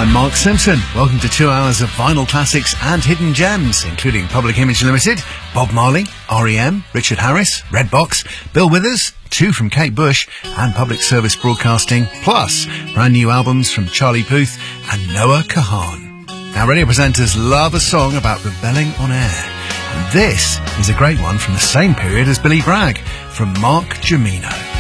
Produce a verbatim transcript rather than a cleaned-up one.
I'm Mark Simpson. Welcome to two hours of vinyl classics and hidden gems, including Public Image Limited, Bob Marley, R E M, Richard Harris, Redbox, Bill Withers, two from Kate Bush, and Public Service Broadcasting, plus brand new albums from Charlie Puth and Noah Kahan. Now, radio presenters love a song about rebelling on air. And this is a great one from the same period as Billy Bragg, from Mark Jimeno.